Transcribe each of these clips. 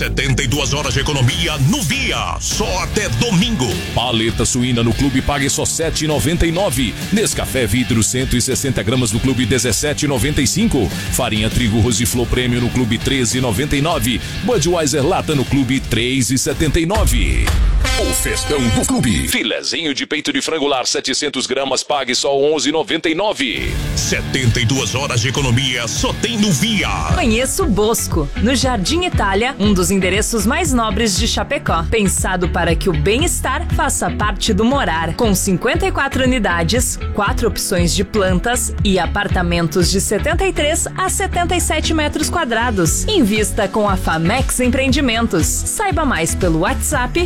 72 horas de economia no Via, só até domingo. Paleta suína no clube pague só R$ 7,99. Nescafé vidro 160 gramas no clube R$ 17,95. Farinha trigo Rosiflor Prêmio no clube R$ 13,99. Budweiser lata no clube R$ 3,79. O festão do clube. Filezinho de peito de frango lar 700 gramas pague só R$ 11,99. 72 horas de economia só tem no Via. Conheça o Bosco, no Jardim Itália, um dos endereços mais nobres de Chapecó. Pensado para que o bem-estar faça parte do morar. Com 54 unidades, 4 opções de plantas e apartamentos de 73 a 77 metros quadrados. Invista com a Famex Empreendimentos. Saiba mais pelo WhatsApp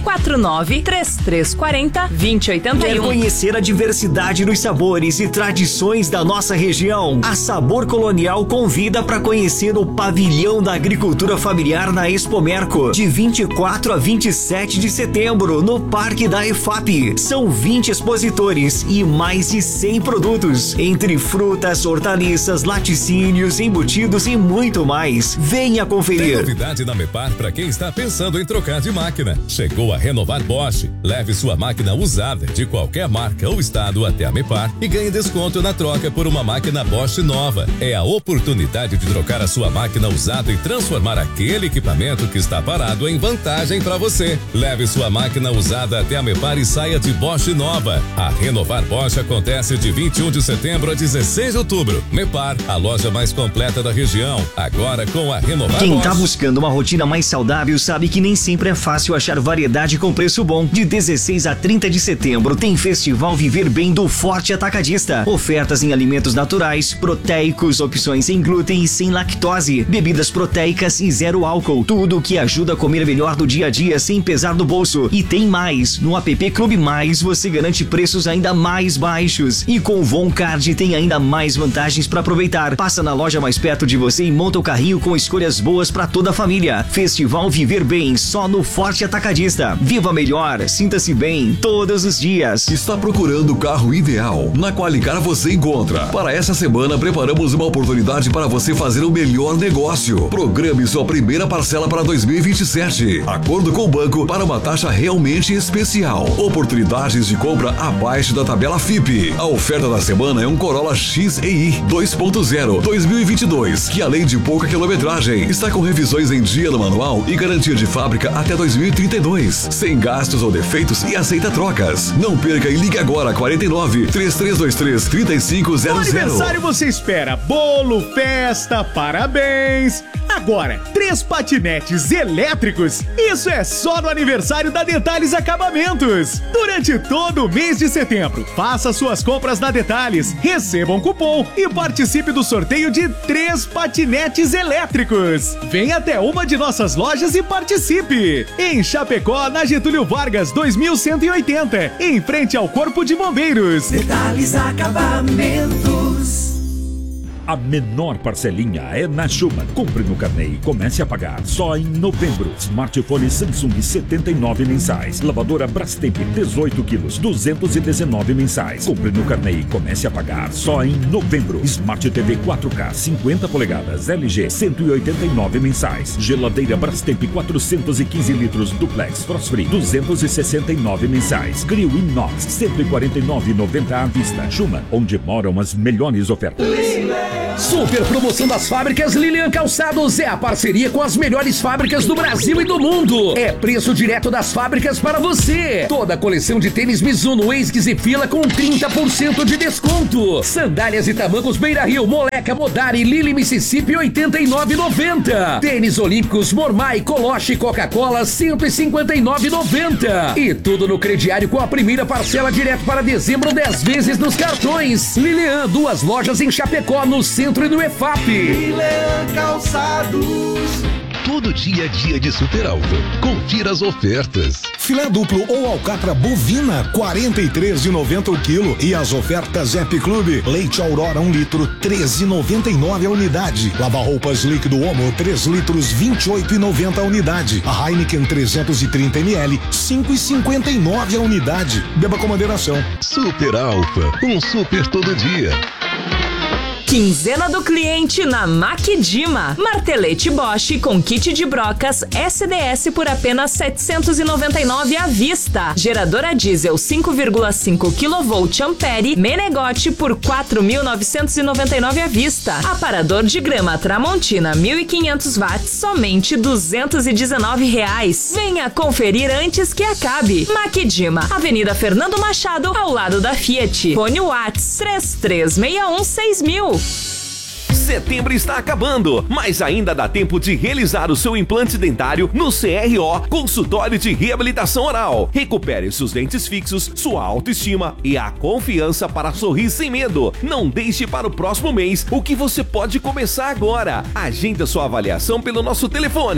49-3340-2081. Quer conhecer a diversidade dos sabores e tradições da nossa região? A Sabor Colonial convida para conhecer o Pavilhão da Agricultura Familiar na Expomerco, de 24 a 27 de setembro, no Parque da EFAP. São 20 expositores e mais de 100 produtos, entre frutas, hortaliças, laticínios, embutidos e muito mais. Venha conferir. Tem novidade na Mepar para quem está pensando em trocar de máquina. Chegou a renovar Bosch. Leve sua máquina usada de qualquer marca ou estado até a Mepar e ganhe desconto na troca por uma máquina Bosch nova. É a oportunidade de trocar a sua máquina usada e transformar aquele equipamento que está parado em vantagem para você. Leve sua máquina usada até a Mepar e saia de Bosch nova. A Renovar Bosch acontece de 21 de setembro a 16 de outubro. Mepar, a loja mais completa da região. Agora com a Renovar Quem Bosch. tá buscando uma rotina mais saudável sabe que nem sempre é fácil achar variedade com preço bom. De 16 a 30 de setembro tem Festival Viver Bem do Forte Atacadista. Ofertas em alimentos naturais, proteicos, opções sem glúten e sem lactose, bebidas proteicas e zero álcool. Tudo que ajuda a comer melhor do dia a dia sem pesar no bolso. E tem mais. No app Clube Mais você garante preços ainda mais baixos. E com o Von Card tem ainda mais vantagens para aproveitar. Passa na loja mais perto de você e monta o carrinho com escolhas boas para toda a família. Festival Viver Bem, só no Forte Atacadista. Viva melhor, sinta-se bem todos os dias. Está procurando o carro ideal? Na Qualicar você encontra. Para essa semana preparamos uma oportunidade para você fazer o melhor negócio. Programe sua primeira parcela para 2027. Acordo com o banco para uma taxa realmente especial. Oportunidades de compra abaixo da tabela FIPE. A oferta da semana é um Corolla XEI 2.0 2022, que além de pouca quilometragem, está com revisões em dia no manual e garantia de fábrica até 2032, sem gastos ou defeitos e aceita trocas. Não perca e ligue agora 49-3323-3500. No aniversário você espera bolo, festa, parabéns. Agora, 3 patinetes elétricos. Isso é só no aniversário da Detalhes Acabamentos. Durante todo o mês de setembro, faça suas compras na Detalhes, receba um cupom e participe do sorteio de 3 patinetes elétricos. Venha até uma de nossas lojas e participe. Em Chapecó, na Getúlio Vargas 2180, em frente ao Corpo de Bombeiros. Detalhes Acabamentos. A menor parcelinha é na Schumann. Compre no carnê e comece a pagar só em novembro. Smartphone Samsung 79 mensais. Lavadora Brastemp 18 quilos 219 mensais. Compre no carnê e comece a pagar só em novembro. Smart TV 4K 50 polegadas LG 189 mensais. Geladeira Brastemp 415 litros Duplex Frost Free 269 mensais. Grill Inox 149,90 à vista. Schumann, onde moram as melhores ofertas. Super promoção das fábricas Lilian Calçados é a parceria com as melhores fábricas do Brasil e do mundo. É preço direto das fábricas para você. Toda a coleção de tênis Mizuno, ASICS e Fila com 30% de desconto. Sandálias e tamancos Beira Rio, Moleca, Modari, Lili Mississippi 89,90. Tênis Olímpicos Mormai, Coloche e Coca-Cola 159,90. E tudo no crediário com a primeira parcela direto para dezembro 10 vezes nos cartões. Lilian, 2 lojas em Chapecó, no centro e no EFAP. Lilian Calçados. Todo dia é dia de Super Alto. Confira as ofertas. Filé duplo ou alcatra bovina, R$ 43,90 o quilo. E as ofertas Ep Clube. Leite Aurora 1 litro, R$ 13,99 a unidade. Lava-roupas líquido Omo, 3 litros, R$ 28,90 a unidade. A Heineken 330 ml, R$ 5,59 a unidade. Beba com moderação. Super Alfa, um super todo dia. Quinzena do cliente na Maquidima. Martelete Bosch com kit de brocas SDS por apenas R$ 799 à vista. Geradora diesel 5,5 kV Ampere Menegote por R$ 4.999 à vista. Aparador de grama Tramontina 1.500 watts somente R$ 219. Venha conferir antes que acabe. Maquidima, Avenida Fernando Machado, ao lado da Fiat. Fone Watts 33616000. Setembro está acabando, mas ainda dá tempo de realizar o seu implante dentário no CRO, Consultório de Reabilitação Oral. Recupere seus dentes fixos, sua autoestima e a confiança para sorrir sem medo. Não deixe para o próximo mês o que você pode começar agora. Agenda sua avaliação pelo nosso telefone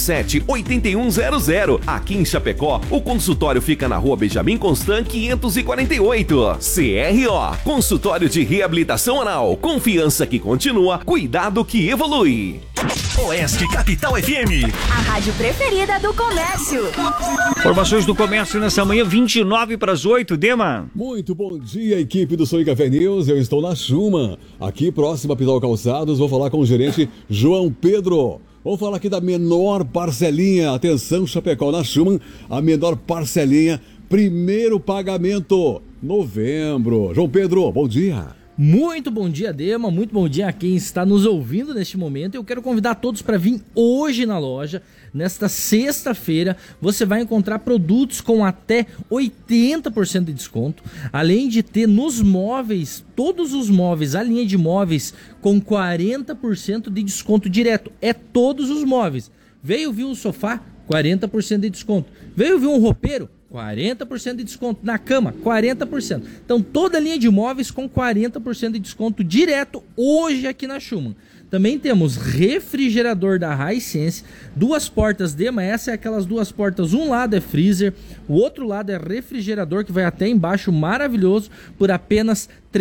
3027-8100. Aqui em Chapecó, o consultório fica na Rua Benjamin Constant 548. CRO, Consultório de Reabilitação Oral. Confiança que continua, cuidado que evolui. Oeste Capital FM, a rádio preferida do comércio. Informações do comércio nessa manhã, 7:29, Dema. Muito bom dia, equipe do Som Café News. Eu estou na Schumann, aqui próximo a Pitol Calçados. Vou falar com o gerente João Pedro. Vou falar aqui da menor parcelinha. Atenção, Chapecó, na Schumann, a menor parcelinha, primeiro pagamento, novembro. João Pedro, bom dia. Muito bom dia, Dema, muito bom dia a quem está nos ouvindo neste momento. Eu quero convidar todos para vir hoje na loja. Nesta sexta-feira, você vai encontrar produtos com até 80% de desconto. Além de ter nos móveis, todos os móveis, a linha de móveis com 40% de desconto direto. É todos os móveis. Veio vir um sofá, 40% de desconto. Veio vir um roupeiro, 40% de desconto. Na cama, 40%. Então, toda a linha de móveis com 40% de desconto direto hoje aqui na Schumann. Também temos refrigerador da Hisense, 2 portas Dema, essa é aquelas 2 portas, um lado é freezer, o outro lado é refrigerador que vai até embaixo, maravilhoso, por apenas R$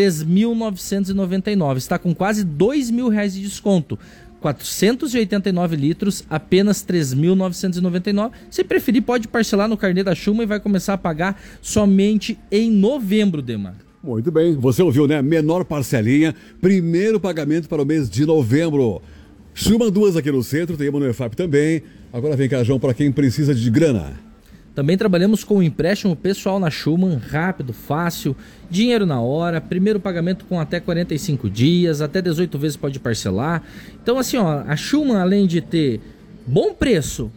3.999. Está com quase R$ 2.000 de desconto. 489 litros, apenas R$ 3.999. Se preferir, pode parcelar no carnê da Schumann e vai começar a pagar somente em novembro, Dema. Muito bem, você ouviu, né? Menor parcelinha, primeiro pagamento para o mês de novembro. Schumann 2 aqui no centro, tem uma no EFAP também. Agora vem cá, João, para quem precisa de grana. Também trabalhamos com empréstimo pessoal na Schumann, rápido, fácil, dinheiro na hora, primeiro pagamento com até 45 dias, até 18 vezes pode parcelar. Então assim, ó, a Schumann, além de ter bom preço,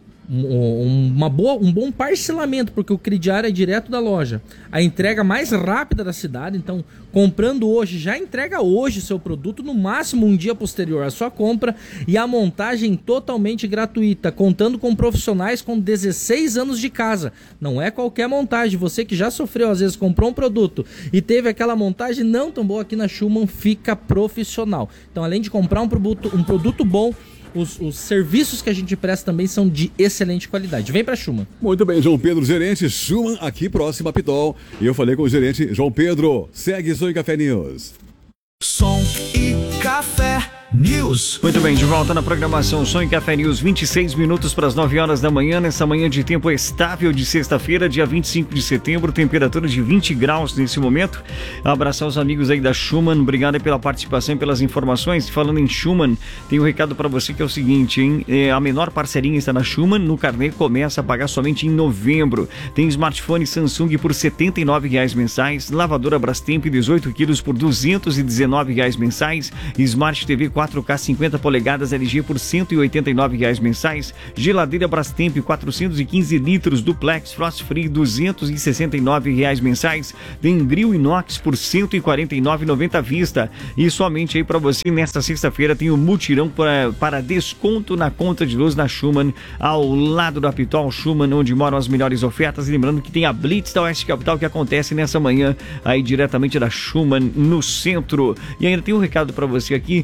um bom parcelamento, porque o crediário é direto da loja, a entrega mais rápida da cidade, então comprando hoje, já entrega hoje o seu produto, no máximo um dia posterior à sua compra, e a montagem totalmente gratuita, contando com profissionais com 16 anos de casa. Não é qualquer montagem, você que já sofreu, às vezes comprou um produto e teve aquela montagem não tão boa, aqui na Schumann fica profissional. Então, além de comprar um produto bom, os serviços que a gente presta também são de excelente qualidade. Vem pra Schumann. Muito bem, João Pedro, gerente Schumann, aqui próximo a Pitol. E eu falei com o gerente João Pedro. Segue Som e Café News. Som e Café News. Muito bem, de volta na programação Som e Café News, 26 minutos para as 9 horas da manhã, nessa manhã de tempo estável de sexta-feira, dia 25 de setembro, temperatura de 20 graus nesse momento. Abraçar os amigos aí da Schumann, obrigado pela participação e pelas informações. Falando em Schumann, tem um recado para você que é o seguinte, hein? A menor parceirinha está na Schumann, no carnê começa a pagar somente em novembro. Tem smartphone Samsung por R$ 79,00 mensais, lavadora Brastemp 18 quilos por R$ 219,00 mensais, Smart TV 4K 50 polegadas LG por R$ 189,00 mensais, geladeira Brastemp 415 litros duplex Frost Free R$ 269,00 mensais, tem grill inox por R$ 149,90 à vista. E somente aí para você nesta sexta-feira tem o mutirão para desconto na conta de luz na Schumann, ao lado da Pitol Schumann, onde moram as melhores ofertas. E lembrando que tem a Blitz da Oeste Capital que acontece nessa manhã aí diretamente da Schumann no centro. E ainda tem um recado para você aqui dos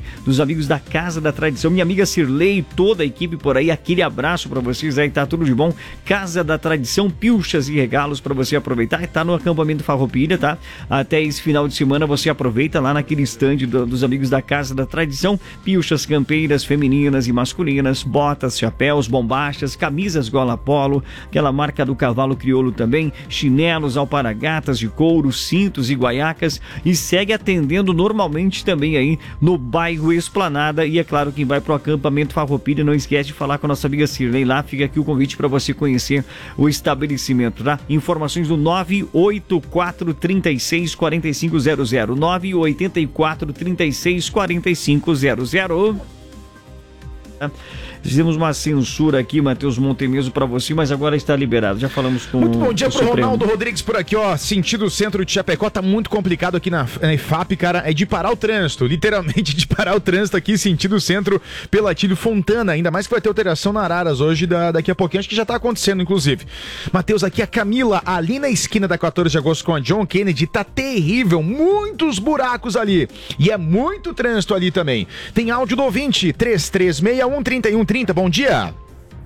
amigos da Casa da Tradição. Minha amiga Cirlei, toda a equipe por aí, aquele abraço para vocês aí, tá tudo de bom. Casa da Tradição, pilchas e regalos para você aproveitar. Tá no acampamento Farroupilha, tá? Até esse final de semana você aproveita lá naquele stand dos amigos da Casa da Tradição. Pilchas campeiras femininas e masculinas, botas, chapéus, bombachas, camisas gola polo, aquela marca do cavalo crioulo também, chinelos, alparagatas de couro, cintos e guaiacas, e segue atendendo normalmente também aí no bairro Esplanada. E é claro, quem vai pro acampamento Farroupilha, não esquece de falar com a nossa amiga Cirlei lá, fica aqui o convite para você conhecer o estabelecimento, tá? Informações do 984364500, 984364500. Fizemos uma censura aqui, Matheus Montemeso, pra você, mas agora está liberado. Já falamos com muito bom dia pro Supremo. Ronaldo Rodrigues por aqui, ó. Sentido centro de Chapecó, tá muito complicado aqui na IFAP, cara. É de parar o trânsito, literalmente de parar o trânsito aqui, sentido centro, pela Atílio Fontana. Ainda mais que vai ter alteração na Araras hoje, daqui a pouquinho. Acho que já tá acontecendo, inclusive. Matheus, aqui a Camila, ali na esquina da 14 de agosto com a John Kennedy, tá terrível. Muitos buracos ali. E é muito trânsito ali também. Tem áudio do ouvinte, 3361-3130. Bom dia.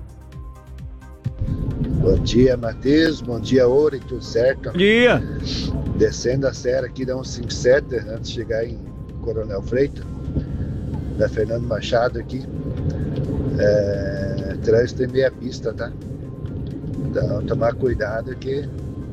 Bom dia, Matheus. Bom dia, Ouro, tudo certo? Bom dia. Descendo a serra aqui da 157, antes de chegar em Coronel Freitas, da Fernando Machado aqui. Trânsito em meia pista, tá? Então, tomar cuidado que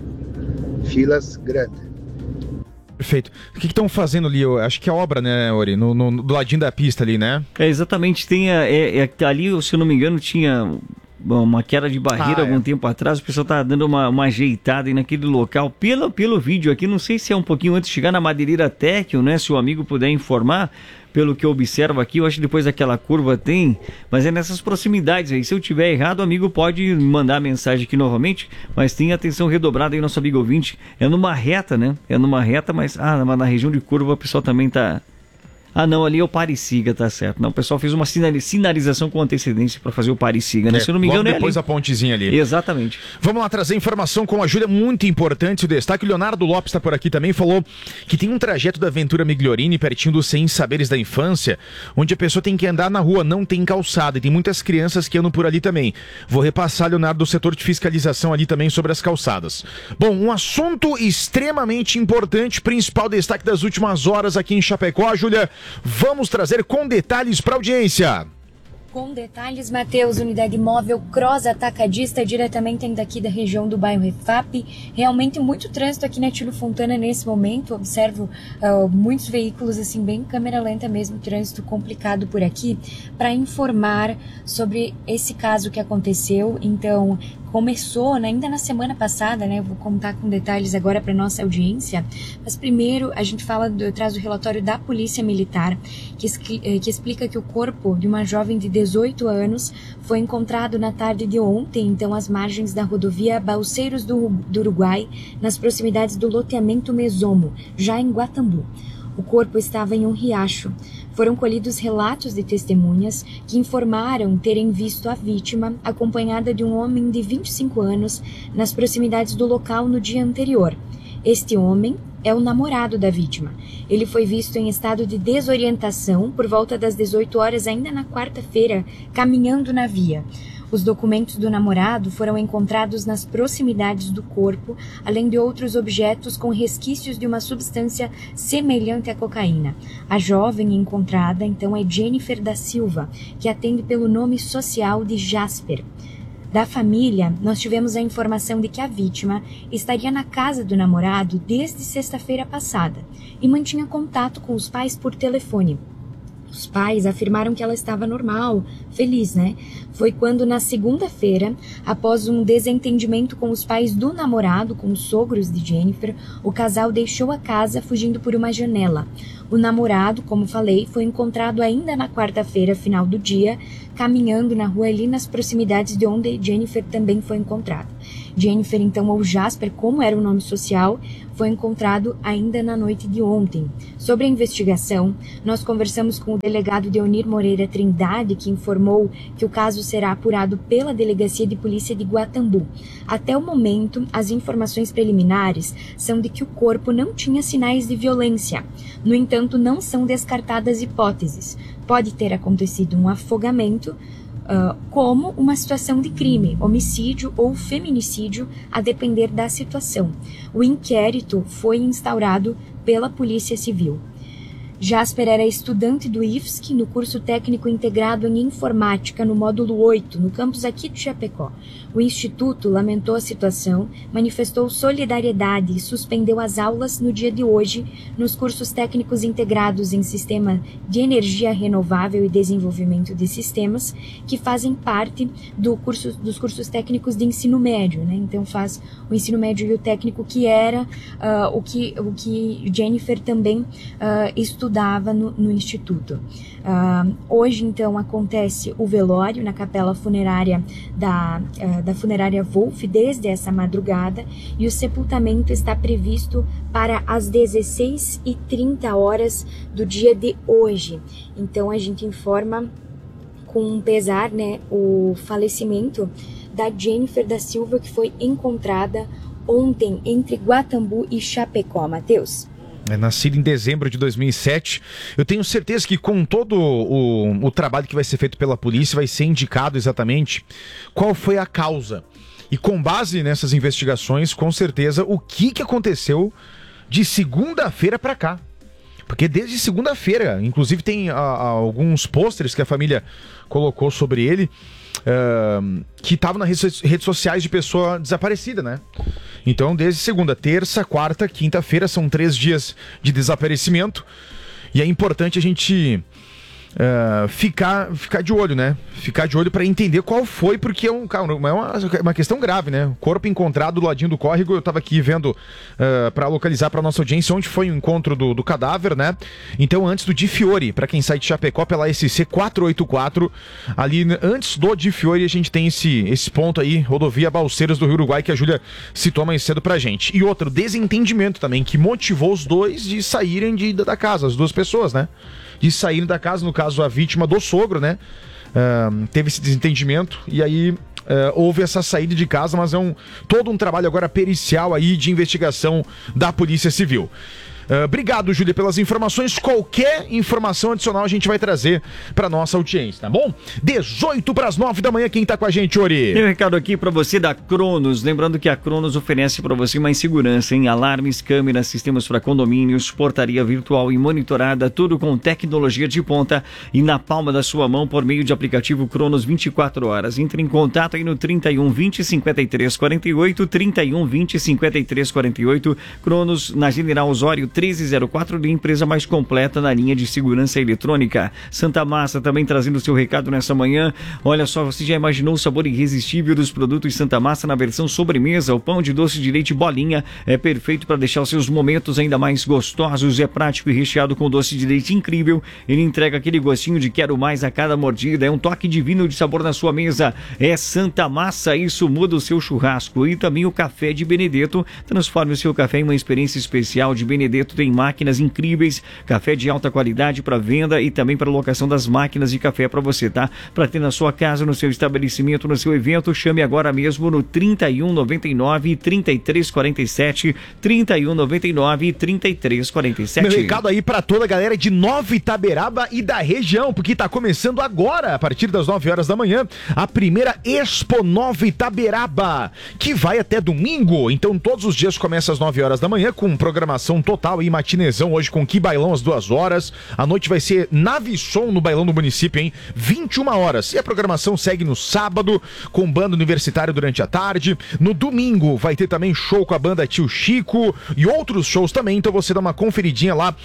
filas grandes. Perfeito. O que estão fazendo ali? Eu acho que é obra, né, Ori? Do ladinho da pista ali, né? Exatamente. Tem ali, se eu não me engano, tinha uma queda de barreira algum tempo atrás. O pessoal tá dando uma ajeitada aí naquele local. Pelo vídeo aqui, não sei se é um pouquinho antes de chegar na Madeireira Tecno, né? Se o amigo puder informar. Pelo que eu observo aqui, eu acho que depois daquela curva tem, mas é nessas proximidades aí. Se eu tiver errado, o amigo pode mandar mensagem aqui novamente, mas tenha atenção redobrada aí, nosso amigo ouvinte. É numa reta, né? É numa reta, mas na região de curva o pessoal também tá... não, ali é o pare e siga, tá certo. Não, o pessoal fez uma sinalização com antecedência para fazer o pare e siga, né? Se eu não me engano, depois a pontezinha ali. Exatamente. Vamos lá trazer informação com a Júlia, muito importante o destaque. O Leonardo Lopes está por aqui também, falou que tem um trajeto da Aventura Migliorini, pertinho dos 100 Saberes da Infância, onde a pessoa tem que andar na rua, não tem calçada, e tem muitas crianças que andam por ali também. Vou repassar, Leonardo, do setor de fiscalização ali também sobre as calçadas. Bom, um assunto extremamente importante, principal destaque das últimas horas aqui em Chapecó, Júlia. Vamos trazer com detalhes para a audiência. Com detalhes, Matheus, unidade móvel Cross Atacadista, diretamente daqui da região do bairro Refap. Realmente muito trânsito aqui na Atílio Fontana nesse momento. Observo muitos veículos, assim, bem câmera lenta mesmo, trânsito complicado por aqui. Para informar sobre esse caso que aconteceu, então... Começou, né, ainda na semana passada, né? Eu vou contar com detalhes agora para nossa audiência. Mas primeiro a gente traz o relatório da Polícia Militar, que explica que o corpo de uma jovem de 18 anos foi encontrado na tarde de ontem, então, às margens da rodovia Balseiros do Uruguai, nas proximidades do loteamento Mesomo, já em Guatambu. O corpo estava em um riacho. Foram colhidos relatos de testemunhas que informaram terem visto a vítima acompanhada de um homem de 25 anos nas proximidades do local no dia anterior. Este homem é o namorado da vítima. Ele foi visto em estado de desorientação por volta das 18 horas, ainda na quarta-feira, caminhando na via. Os documentos do namorado foram encontrados nas proximidades do corpo, além de outros objetos com resquícios de uma substância semelhante à cocaína. A jovem encontrada, então, é Jennifer da Silva, que atende pelo nome social de Jasper. Da família, nós tivemos a informação de que a vítima estaria na casa do namorado desde sexta-feira passada e mantinha contato com os pais por telefone. Os pais afirmaram que ela estava normal, feliz, né? Foi quando, na segunda-feira, após um desentendimento com os pais do namorado, com os sogros de Jennifer, o casal deixou a casa fugindo por uma janela. O namorado, como falei, foi encontrado ainda na quarta-feira, final do dia, caminhando na rua ali nas proximidades de onde Jennifer também foi encontrada. Jennifer, então, ou Jasper, como era o nome social, foi encontrado ainda na noite de ontem. Sobre a investigação, nós conversamos com o delegado Deonir Moreira Trindade, que informou que o caso será apurado pela Delegacia de Polícia de Guatambu. Até o momento, as informações preliminares são de que o corpo não tinha sinais de violência. No entanto, não são descartadas hipóteses. Pode ter acontecido um afogamento, como uma situação de crime, homicídio ou feminicídio, a depender da situação. O inquérito foi instaurado pela Polícia Civil. Jasper era estudante do IFSC no curso técnico integrado em informática no módulo 8, no campus aqui de Chapecó. O Instituto lamentou a situação, manifestou solidariedade e suspendeu as aulas no dia de hoje nos cursos técnicos integrados em Sistema de Energia Renovável e Desenvolvimento de Sistemas, que fazem parte dos cursos técnicos de ensino médio, né? Então faz o ensino médio e o técnico, que era o que Jennifer também estudava no Instituto. Hoje, então, acontece o velório na capela funerária da funerária Wolf desde essa madrugada, e o sepultamento está previsto para as 16h30 do dia de hoje. Então a gente informa com pesar, né, o falecimento da Jennifer da Silva, que foi encontrada ontem entre Guatambu e Chapecó. Matheus? É nascido em dezembro de 2007. Eu tenho certeza que com todo o trabalho que vai ser feito pela polícia, vai ser indicado exatamente qual foi a causa. E com base nessas investigações, com certeza, o que aconteceu de segunda-feira para cá. Porque desde segunda-feira, inclusive tem alguns pôsteres que a família colocou sobre ele, que estavam nas redes sociais de pessoa desaparecida, né? Então, desde segunda, terça, quarta, quinta-feira, são 3 dias de desaparecimento. E é importante a gente ficar de olho, né? Ficar de olho para entender qual foi, porque é uma questão grave, né? O corpo encontrado do ladinho do córrego, eu tava aqui vendo para localizar para nossa audiência onde foi o encontro do cadáver, né? Então, antes do Di Fiore, para quem sai de Chapecó pela SC 484, ali antes do Di Fiore, a gente tem esse ponto aí, rodovia Balseiras do Rio Uruguai, que a Júlia citou mais cedo pra gente. E outro desentendimento também, que motivou os dois de saírem da casa, as duas pessoas, né? De saírem da casa, no caso a vítima do sogro, né? Teve esse desentendimento e aí houve essa saída de casa, mas é todo um trabalho agora pericial aí de investigação da Polícia Civil. Obrigado, Júlia, pelas informações. Qualquer informação adicional a gente vai trazer para nossa audiência, tá bom? 8:50 da manhã, quem tá com a gente, Ori? Tem um recado aqui para você da Cronos. Lembrando que a Cronos oferece para você mais segurança em alarmes, câmeras, sistemas para condomínios, portaria virtual e monitorada, tudo com tecnologia de ponta e na palma da sua mão por meio de aplicativo Cronos 24 horas. Entre em contato aí no 31 20 53 48, 31 20 53 48. Cronos, na General Osório 1304, de empresa mais completa na linha de segurança eletrônica. Santa Massa também trazendo o seu recado nessa manhã. Olha só, você já imaginou o sabor irresistível dos produtos Santa Massa na versão sobremesa? O pão de doce de leite bolinha é perfeito para deixar os seus momentos ainda mais gostosos. É prático e recheado com doce de leite incrível. Ele entrega aquele gostinho de quero mais a cada mordida. É um toque divino de sabor na sua mesa. É Santa Massa, isso muda o seu churrasco. E também o café de Benedetto. Transforme o seu café em uma experiência especial de Benedetto. Tem máquinas incríveis, café de alta qualidade para venda e também para locação das máquinas de café para você, tá? Para ter na sua casa, no seu estabelecimento, no seu evento, chame agora mesmo no 3199 3347, 3199 3347. Meu recado aí para toda a galera de Nova Itaberaba e da região, porque tá começando agora, a partir das 9 horas da manhã, a primeira Expo Nova Itaberaba, que vai até domingo. Então todos os dias começa às 9 horas da manhã com programação total e matinezão hoje com Que Bailão às 2 horas. A noite vai ser Navisom no Bailão do Município, hein? 21 horas. E a programação segue no sábado com banda universitária durante a tarde. No domingo vai ter também show com a banda Tio Chico e outros shows também. Então você dá uma conferidinha lá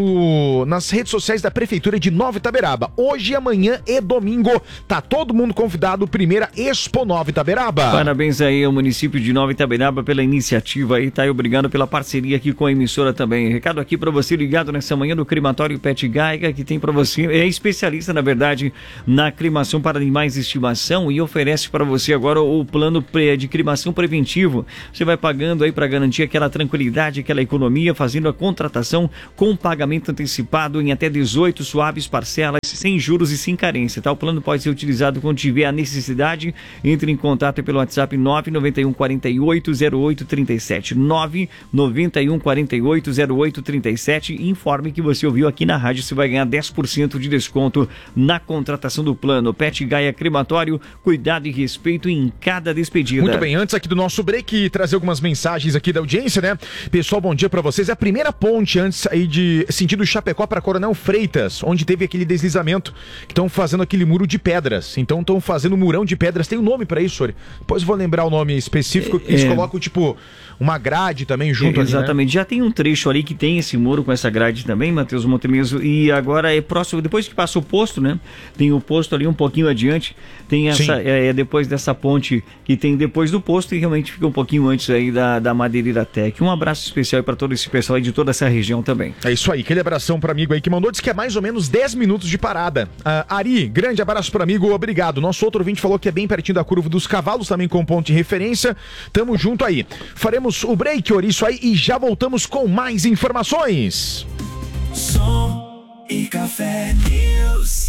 nas redes sociais da Prefeitura de Nova Itaberaba. Hoje, amanhã e domingo tá todo mundo convidado. Primeira Expo Nova Itaberaba. Parabéns aí ao município de Nova Itaberaba pela iniciativa aí, tá? E obrigado pela parceria aqui com a emissora também. também. Recado aqui para você ligado nessa manhã do Crematório Pet Gaiga, que tem para você, é especialista, na verdade, na cremação para animais de estimação e oferece para você agora o plano de cremação preventivo. Você vai pagando aí para garantir aquela tranquilidade, aquela economia, fazendo a contratação com pagamento antecipado em até 18 suaves parcelas, sem juros e sem carência, tá? O plano pode ser utilizado quando tiver a necessidade. Entre em contato pelo WhatsApp 991 48 08 37, 991 48 08 37. Informe que você ouviu aqui na rádio, você vai ganhar 10% de desconto na contratação do plano. Pet Gaia Crematório, cuidado e respeito em cada despedida. Muito bem, antes aqui do nosso break, trazer algumas mensagens aqui da audiência, né? Pessoal, bom dia pra vocês. É a primeira ponte antes aí de sentido Chapecó para Coronel Freitas, onde teve aquele deslizamento, que estão fazendo aquele muro de pedras. Então estão fazendo murão de pedras. Tem um nome pra isso, Sori? Depois eu vou lembrar o nome específico. Eles colocam, tipo, uma grade também junto ali, exatamente, né? Já tem um trecho ali que tem esse muro com essa grade também, Matheus Montemeso, e agora é próximo, depois que passa o posto, né? Tem o posto ali um pouquinho adiante, tem essa, depois dessa ponte que tem depois do posto e realmente fica um pouquinho antes aí da Madeireira Tech. Um abraço especial para todo esse pessoal aí de toda essa região também. É isso aí, aquele abração para amigo aí que mandou, diz que é mais ou menos 10 minutos de parada. Ari, grande abraço para amigo, obrigado. Nosso outro ouvinte falou que é bem pertinho da Curva dos Cavalos, também com ponto de referência. Tamo junto aí. Faremos o break, isso aí, e já voltamos com mais informações. Som e Café News.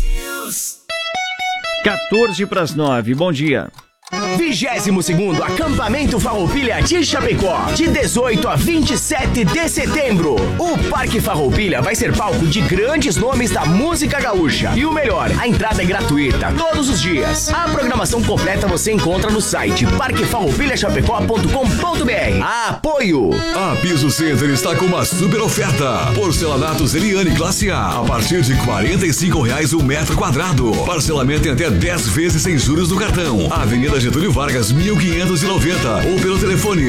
8:45, bom dia. 22º Acampamento Farroupilha de Chapecó, de 18 a 27 de setembro. O Parque Farroupilha vai ser palco de grandes nomes da música gaúcha. E o melhor, a entrada é gratuita todos os dias. A programação completa você encontra no site parquefarroupilhachapecó.com.br. Apoio! A Piso Center está com uma super oferta. Porcelanatos Eliane Classe A partir de R$45 o metro quadrado. Parcelamento em até 10 vezes sem juros no cartão. Avenida Getúlio Vargas, 1590, ou pelo telefone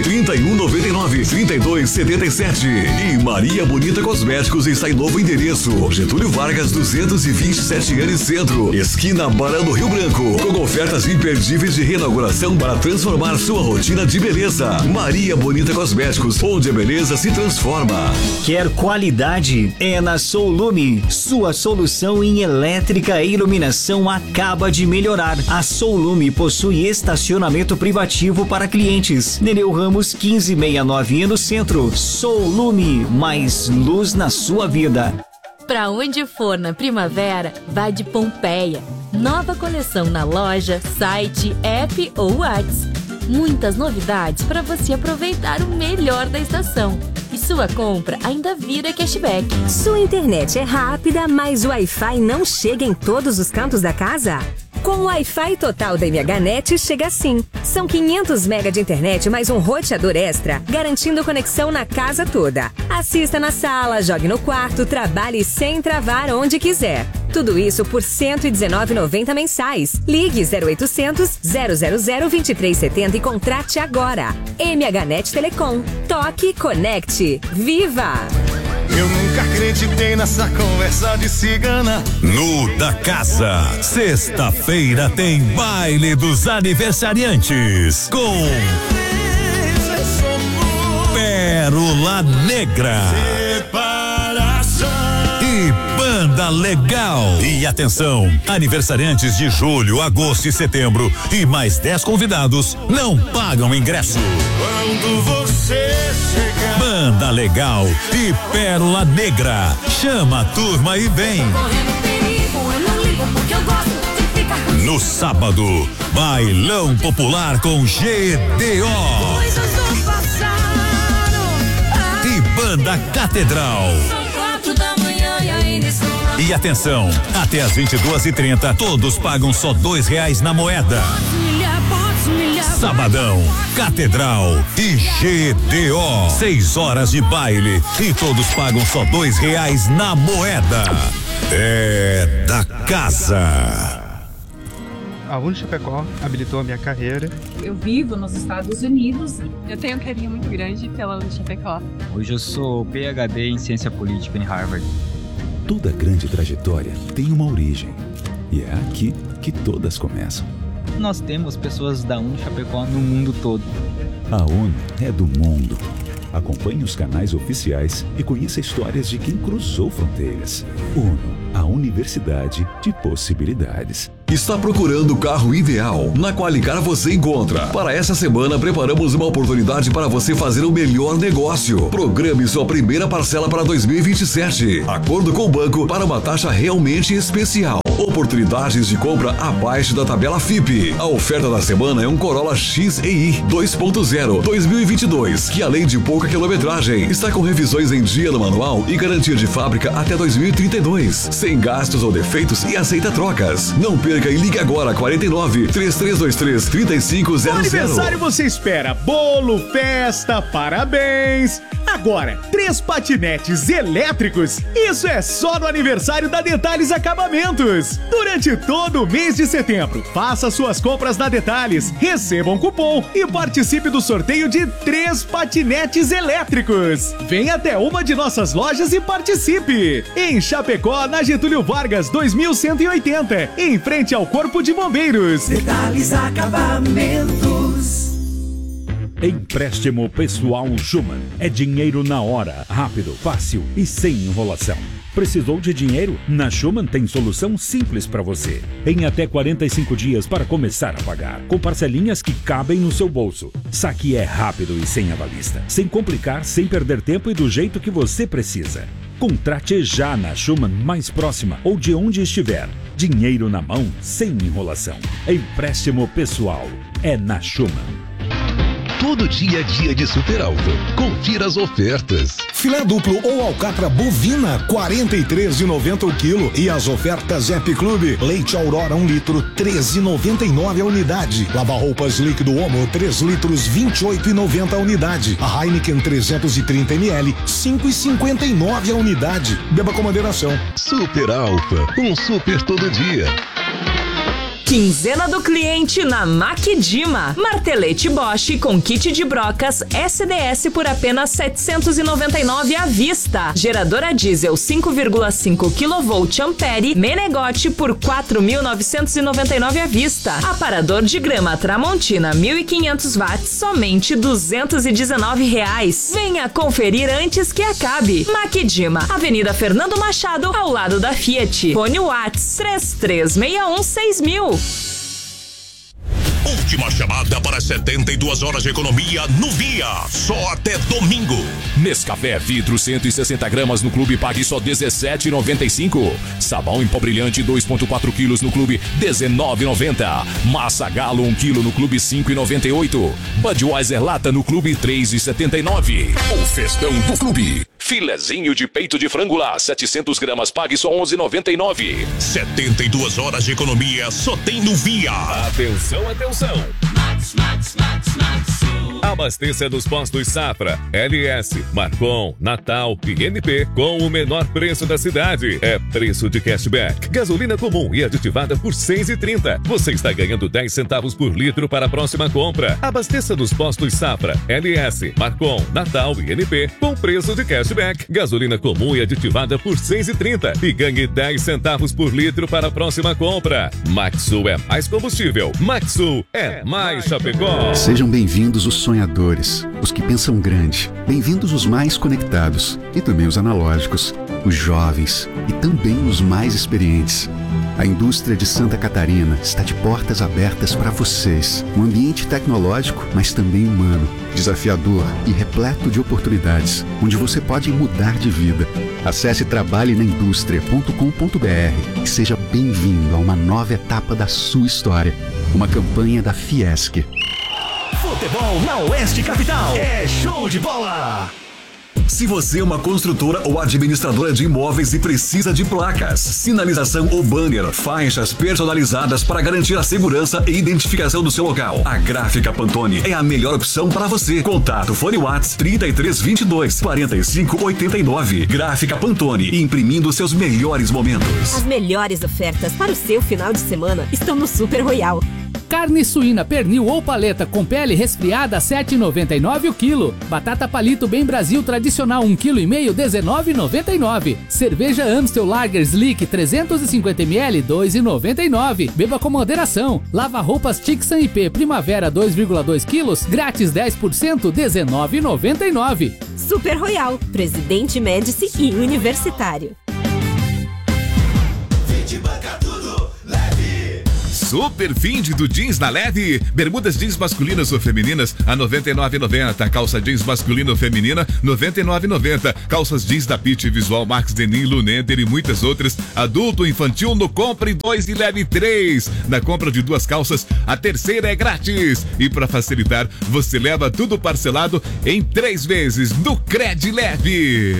3199-3277. E Maria Bonita Cosméticos está em novo endereço, Getúlio Vargas 227 anos Centro, esquina Barão do Rio Branco, com ofertas imperdíveis de reinauguração para transformar sua rotina de beleza. Maria Bonita Cosméticos, onde a beleza se transforma. Quer qualidade? É na Soulume. Sua solução em elétrica e iluminação acaba de melhorar. A Soulume possui estacionamento privativo para clientes. Nereu Ramos 1569 no centro. Soulume, mais luz na sua vida. Pra onde for na primavera, vá de Pompeia. Nova coleção na loja, site, app ou WhatsApp. Muitas novidades para você aproveitar o melhor da estação. E sua compra ainda vira cashback. Sua internet é rápida, mas o Wi-Fi não chega em todos os cantos da casa? Com o Wi-Fi total da MHNet chega assim. São 500 MB de internet mais um roteador extra, garantindo conexão na casa toda. Assista na sala, jogue no quarto, trabalhe sem travar onde quiser. Tudo isso por R$ 119,90 mensais. Ligue 0800 000 2370 e contrate agora. MHNet Telecom. Toque, conecte. Viva! Eu nunca acreditei nessa conversa de cigana. No da Casa, sexta-feira tem baile dos aniversariantes com Pérola Negra e Banda Legal. E atenção, aniversariantes de julho, agosto e setembro e mais 10 convidados não pagam ingresso. Quando você chegar, Banda Legal e Pérola Negra. Chama a turma e vem. No sábado, bailão popular com GDO e Banda Catedral. E atenção, até às 22h30 todos pagam só R$2 na moeda. Sabadão, Catedral e GDO. 6 horas de baile e todos pagam só R$2 na moeda. É da casa. A Unichapecó habilitou a minha carreira. Eu vivo nos Estados Unidos. Eu tenho um carinho muito grande pela Unichapecó. Hoje eu sou PhD em Ciência Política em Harvard. Toda grande trajetória tem uma origem. E é aqui que todas começam. Nós temos pessoas da Unichapecó no mundo todo. A ONU é do mundo. Acompanhe os canais oficiais e conheça histórias de quem cruzou fronteiras. UNO, a Universidade de Possibilidades. Está procurando o carro ideal? Na Qualicar você encontra. Para essa semana, preparamos uma oportunidade para você fazer o melhor negócio. Programe sua primeira parcela para 2027. Acordo com o banco para uma taxa realmente especial. Oportunidades de compra abaixo da tabela FIPE. A oferta da semana é um Corolla XEI 2.0 2022, que além de pouca quilometragem, está com revisões em dia no manual e garantia de fábrica até 2032, sem gastos ou defeitos e aceita trocas. Não perca e ligue agora 49 3323 3500. No aniversário você espera bolo, festa, parabéns. Agora, 3 patinetes elétricos. Isso é só no aniversário da Detalhes Acabamentos. Durante todo o mês de setembro, faça suas compras na Detalhes, receba um cupom e participe do sorteio de 3 patinetes elétricos. Venha até uma de nossas lojas e participe. Em Chapecó, na Getúlio Vargas 2180, em frente ao Corpo de Bombeiros. Detalhes Acabamentos. Empréstimo Pessoal Schumann. É dinheiro na hora, rápido, fácil e sem enrolação. Precisou de dinheiro? Na Schumann tem solução simples para você. Em até 45 dias para começar a pagar, com parcelinhas que cabem no seu bolso. Saque é rápido e sem avalista, sem complicar, sem perder tempo e do jeito que você precisa. Contrate já na Schumann mais próxima ou de onde estiver. Dinheiro na mão, sem enrolação. Empréstimo pessoal é na Schumann. Todo dia é dia de Super Alfa. Confira as ofertas. Filé duplo ou alcatra bovina, R$ 43,90 o quilo. E as ofertas Happy Club. Leite Aurora 1 litro, R$ 13,99 a unidade. Lava-roupas líquido Omo, 3 litros, R$ 28,90 a unidade. A Heineken 330 ml, R$ 5,59 a unidade. Beba com moderação. Super Alfa, um super todo dia. Quinzena do cliente na Maquidima. Martelete Bosch com kit de brocas SDS por apenas R$ 799 à vista. Geradora diesel 5,5 kV Ampere Menegote por R$ 4.999 à vista. Aparador de grama Tramontina 1.500 watts somente R$ 219. Venha conferir antes que acabe. Maquidima, Avenida Fernando Machado, ao lado da Fiat. Fone Watts 33616000. Última chamada para 72 horas de economia no Via. Só até domingo. Nescafé vidro 160 gramas no clube pague só R$ 17,95. Sabão em pó brilhante 2,4 quilos no clube R$ 19,90. Massa Galo 1 quilo no clube R$ 5,98. Budweiser lata no clube R$ 3,79. O festão do clube. Filezinho de peito de frango lá, 700 gramas, pague só R$ 11,99. 72 horas de economia só tem no Via. Atenção, atenção. Abasteça dos postos Safra, LS, Marcon, Natal e NP com o menor preço da cidade. É preço de cashback. Gasolina comum e aditivada por R$ 6,30. Você está ganhando 10 centavos por litro para a próxima compra. Abasteça dos postos Safra, LS, Marcon, Natal e NP com preço de cashback. Gasolina comum e aditivada por R$ 6,30 e ganhe 10 centavos por litro para a próxima compra. Maxsul é mais combustível. Maxsul é mais Chapecó. Sejam bem-vindos os sonhadores, os que pensam grande. Bem-vindos os mais conectados e também os analógicos, os jovens e também os mais experientes. A indústria de Santa Catarina está de portas abertas para vocês. Um ambiente tecnológico, mas também humano, desafiador e repleto de oportunidades, onde você pode mudar de vida. Acesse trabalhenaindustria.com.br e seja bem-vindo a uma nova etapa da sua história. Uma campanha da Fiesc. Futebol na Oeste Capital. É show de bola! Se você é uma construtora ou administradora de imóveis e precisa de placas, sinalização ou banner, faixas personalizadas para garantir a segurança e identificação do seu local, a Gráfica Pantone é a melhor opção para você. Contato Fone Whats 3322 4589. Gráfica Pantone, imprimindo seus melhores momentos. As melhores ofertas para o seu final de semana estão no Super Royal. Carne suína, pernil ou paleta com pele resfriada, R$ 7,99 o quilo. Batata palito Bem Brasil tradicional, 1,5 kg, R$ 19,99. Cerveja Amstel Lager Slick 350 ml, R$ 2,99. Beba com moderação. Lava roupas Tixan IP Primavera 2,2 kg, grátis 10%, R$ 19,99. Super Royal, Presidente Médici e Universitário. Super Find do Jeans na Leve. Bermudas jeans masculinas ou femininas a R$ 99,90. Calça jeans masculina ou feminina R$ 99,90. Calças jeans da Pitty, Visual, Max Denim, Lunender e muitas outras. Adulto infantil no compre 2 e leve 3. Na compra de 2 calças, a terceira é grátis. E para facilitar, você leva tudo parcelado em 3 vezes no Cred Leve.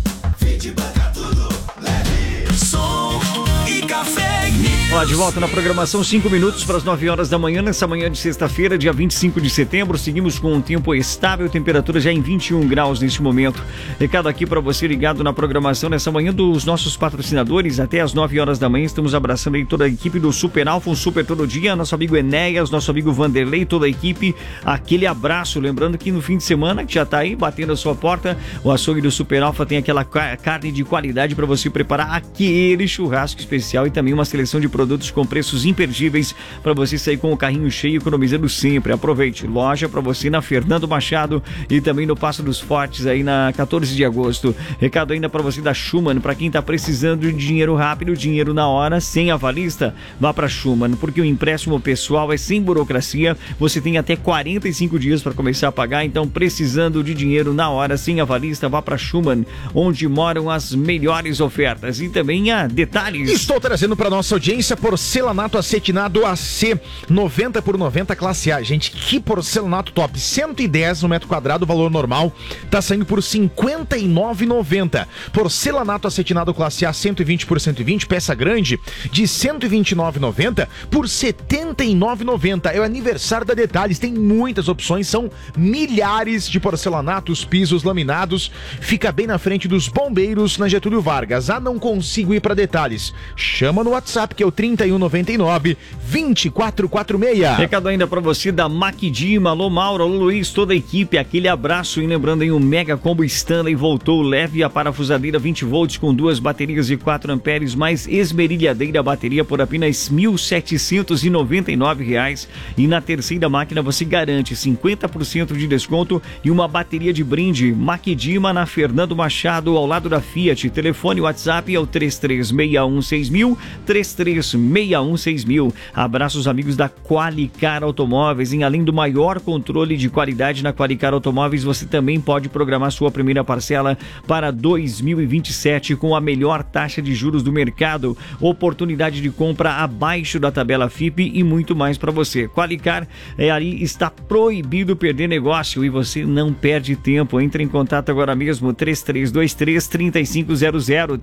Som e café. Olá, de volta na programação, 5 minutos para as 9 horas da manhã, nessa manhã de sexta-feira, dia 25 de setembro. Seguimos com um tempo estável, temperatura já em 21 graus neste momento. Recado aqui para você ligado na programação nessa manhã dos nossos patrocinadores. Até as 9 horas da manhã estamos abraçando aí toda a equipe do Super Alfa, um Super Todo Dia, nosso amigo Enéas, nosso amigo Vanderlei, toda a equipe. Aquele abraço, lembrando que no fim de semana, que já está aí batendo a sua porta, o açougue do Super Alfa tem aquela carne de qualidade para você preparar aquele churrasco especial e também uma seleção de produtos com preços imperdíveis para você sair com o carrinho cheio, economizando sempre. Aproveite, loja para você na Fernando Machado e também no Passo dos Fortes aí na 14 de agosto. Recado ainda para você da Schumann, para quem tá precisando de dinheiro rápido, dinheiro na hora, sem avalista, vá para Schumann, porque o empréstimo pessoal é sem burocracia, você tem até 45 dias para começar a pagar, então precisando de dinheiro na hora, sem avalista, vá para Schumann, onde moram as melhores ofertas. E também há detalhes. Estou trazendo para nossa audiência porcelanato acetinado AC 90 por 90 classe A. Gente, que porcelanato top. 110 no metro quadrado, valor normal, tá saindo por R$ 59,90. Porcelanato acetinado classe A 120 por 120, peça grande, de R$ 129,90 por R$ 79,90. É o aniversário da Detalhes, tem muitas opções, são milhares de porcelanatos, pisos laminados. Fica bem na frente dos bombeiros na Getúlio Vargas. Ah, não consigo ir para Detalhes? Chama no WhatsApp, que é o 3199-2446. Recado ainda para você da Maquidima. Alô Mauro, alô Luiz, toda a equipe, aquele abraço. E lembrando aí, o Mega Combo Stanley voltou, leve a parafusadeira 20 volts com 2 baterias de 4 amperes mais esmerilhadeira bateria por apenas R$ 1.799. E na terceira máquina você garante 50% de desconto e uma bateria de brinde. Maquidima na Fernando Machado, ao lado da Fiat. Telefone WhatsApp é o 33616000, 33616000. Abraço os amigos da Qualicar Automóveis. Em além do maior controle de qualidade na Qualicar Automóveis, você também pode programar sua primeira parcela para 2027 com a melhor taxa de juros do mercado, oportunidade de compra abaixo da tabela FIPE e muito mais para você. Qualicar, ali está proibido perder negócio e você não perde tempo. Entre em contato agora mesmo, 3323-3500,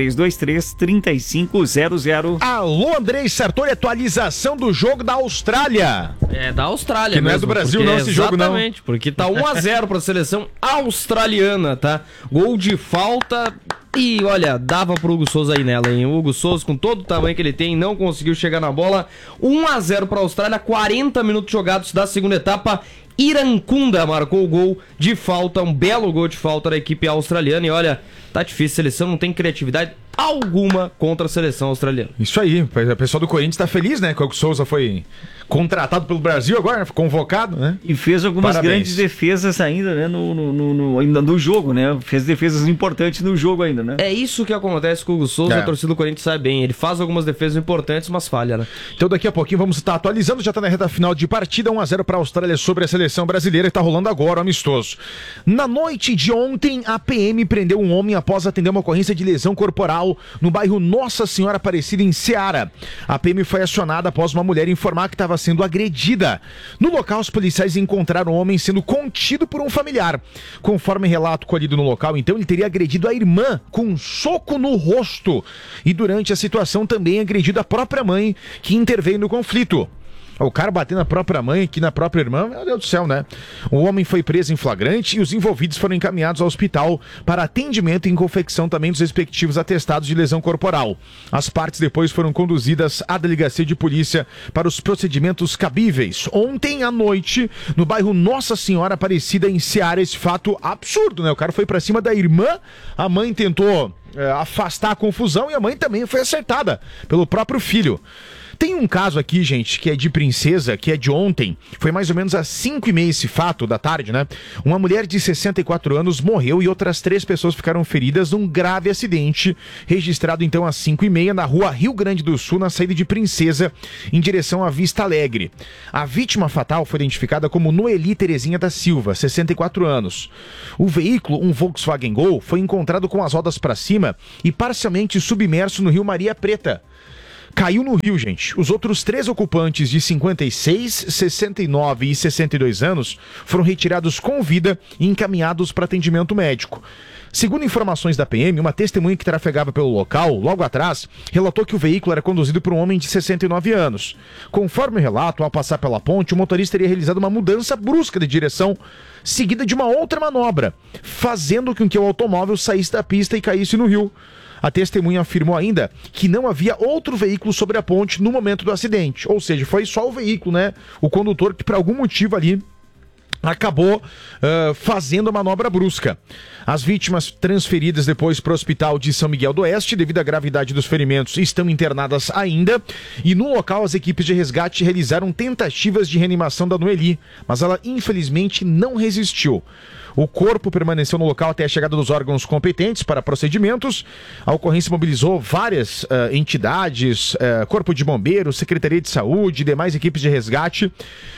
3323-3500. Alô, Andrei Sartori, atualização do jogo da Austrália. É, da Austrália. Que não é do Brasil não, esse jogo não. Exatamente, porque tá 1-0 para a seleção australiana, tá? Gol de falta. E olha, dava pro Hugo Souza aí nela, hein? O Hugo Souza, com todo o tamanho que ele tem, não conseguiu chegar na bola. 1-0 para a Austrália, 40 minutos jogados da segunda etapa. Irankunda marcou o gol de falta, um belo gol de falta da equipe australiana. E olha, tá difícil, a seleção não tem criatividade alguma contra a seleção australiana. Isso aí, o pessoal do Corinthians tá feliz, né? Que o Hugo Souza foi contratado pelo Brasil agora, né? Foi convocado, né? E fez algumas grandes defesas ainda, né? No jogo, né? Fez defesas importantes no jogo ainda, né? É isso que acontece com o Hugo Souza, a torcida do Corinthians sabe bem. Ele faz algumas defesas importantes, mas falha, né? Então daqui a pouquinho vamos estar atualizando, já tá na reta final de partida, 1-0 para a Austrália sobre a seleção brasileira, e tá rolando agora o amistoso. Na noite de ontem, a PM prendeu um homem após atender uma ocorrência de lesão corporal no bairro Nossa Senhora Aparecida, em Ceará. A PM foi acionada após uma mulher informar que estava sendo agredida. No local, os policiais encontraram o homem sendo contido por um familiar. Conforme relato colhido no local, então, ele teria agredido a irmã com um soco no rosto e durante a situação também agredido a própria mãe, que interveio no conflito. O cara batendo na própria mãe, aqui na própria irmã, meu Deus do céu, né? O homem foi preso em flagrante e os envolvidos foram encaminhados ao hospital para atendimento e confecção também dos respectivos atestados de lesão corporal. As partes depois foram conduzidas à delegacia de polícia para os procedimentos cabíveis. Ontem à noite, no bairro Nossa Senhora Aparecida, em Ceará, esse fato absurdo, né? O cara foi pra cima da irmã, a mãe tentou afastar a confusão e a mãe também foi acertada pelo próprio filho. Tem um caso aqui, gente, que é de Princesa, que é de ontem. Foi mais ou menos às 5h30 esse fato da tarde, né? Uma mulher de 64 anos morreu e outras 3 pessoas ficaram feridas num grave acidente, registrado então às 5h30 na rua Rio Grande do Sul, na saída de Princesa, em direção à Vista Alegre. A vítima fatal foi identificada como Noeli Terezinha da Silva, 64 anos. O veículo, um Volkswagen Gol, foi encontrado com as rodas para cima e parcialmente submerso no rio Maria Preta. Caiu no rio, gente. Os outros 3 ocupantes de 56, 69 e 62 anos foram retirados com vida e encaminhados para atendimento médico. Segundo informações da PM, uma testemunha que trafegava pelo local, logo atrás, relatou que o veículo era conduzido por um homem de 69 anos. Conforme o relato, ao passar pela ponte, o motorista teria realizado uma mudança brusca de direção, seguida de uma outra manobra, fazendo com que o automóvel saísse da pista e caísse no rio. A testemunha afirmou ainda que não havia outro veículo sobre a ponte no momento do acidente. Ou seja, foi só o veículo, né? O condutor que por algum motivo ali acabou fazendo a manobra brusca. As vítimas transferidas depois para o hospital de São Miguel do Oeste, devido à gravidade dos ferimentos, estão internadas ainda. E no local as equipes de resgate realizaram tentativas de reanimação da Noeli, mas ela infelizmente não resistiu. O corpo permaneceu no local até a chegada dos órgãos competentes para procedimentos. A ocorrência mobilizou várias entidades, Corpo de Bombeiros, Secretaria de Saúde e demais equipes de resgate.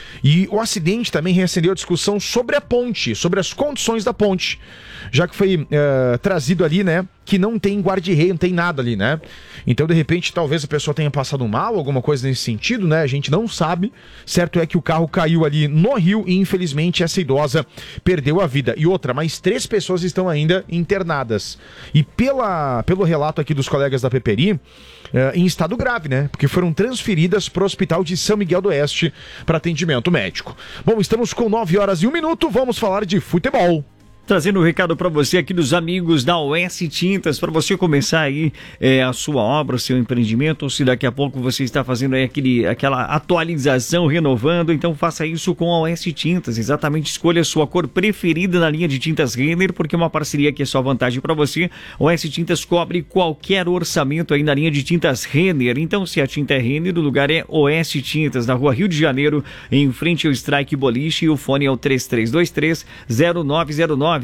E o acidente também reacendeu a discussão sobre a ponte, sobre as condições da ponte, já que foi trazido ali, né, que não tem guarda-reio, não tem nada ali, né? Então, de repente, talvez a pessoa tenha passado mal, alguma coisa nesse sentido, né? A gente não sabe. Certo é que o carro caiu ali no rio e, infelizmente, essa idosa perdeu a vida. E outra, mais 3 pessoas estão ainda internadas. E pelo relato aqui dos colegas da PPRI, em estado grave, né? Porque foram transferidas para o hospital de São Miguel do Oeste para atendimento médico. Bom, estamos com 9h01, vamos falar de futebol. Trazendo um recado para você aqui dos amigos da OS Tintas, para você começar aí a sua obra, o seu empreendimento, ou se daqui a pouco você está fazendo aí aquela atualização, renovando, então faça isso com a OS Tintas. Exatamente, escolha a sua cor preferida na linha de tintas Renner, porque é uma parceria que é só vantagem para você. OS Tintas cobre qualquer orçamento aí na linha de tintas Renner. Então, se a tinta é Renner, o lugar é OS Tintas, na rua Rio de Janeiro, em frente ao Strike Boliche, e o fone é o 3323-0909.